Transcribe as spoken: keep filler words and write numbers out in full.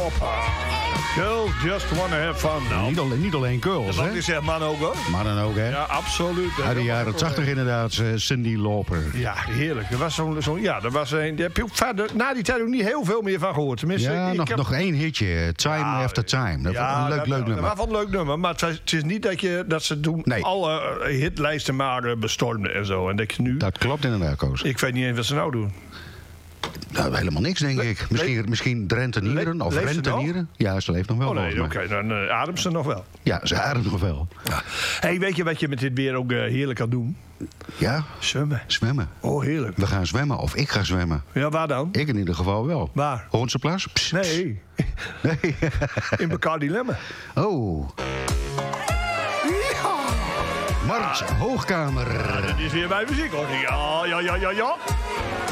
Lauper. Girls just wanna have fun. Nou, Niet alleen, niet alleen girls, dat hè? is zegt man ook, hoor. Mannen ook, hè? Ja, absoluut. Uit de jaren tachtig inderdaad, eh, Cyndi Lauper. Ja, heerlijk. Er was zo'n, zo'n, ja, er was een, daar heb je ook verder, na die tijd ook niet heel veel meer van gehoord. Tenminste, Ja, ik nog, heb, nog één hitje. Time Ja, After Time. Dat ja, was een leuk, dat, leuk dat nummer. was wel een leuk nummer, maar het, was, het is niet dat, je, dat ze toen Nee. alle eh, hitlijsten maar eh, bestormden en zo. En dat je nu, Dat klopt inderdaad, Koos. ik weet niet eens wat ze nou doen. Nou, helemaal niks, denk ik. Misschien, misschien rentenieren Le- of leeft ze rentenieren. Ja, ze leeft nog wel, Oh nee, volgens oké, mij. dan uh, ademt ze nog wel. Ja, ze ademt nog wel. Hey, weet je wat je met dit weer ook uh, heerlijk kan doen? Ja, Zwemmen. zwemmen. Oh, heerlijk. We gaan zwemmen, of ik ga zwemmen. Ja, waar dan? Ik in ieder geval wel. Waar? Hoornse Plas? Pss, pss. Nee, Nee. in elkaar dilemma. Oh. Mart Hoogkamer. Dat is weer bij muziek, hoor. Ja, ja, ja, ja, ja.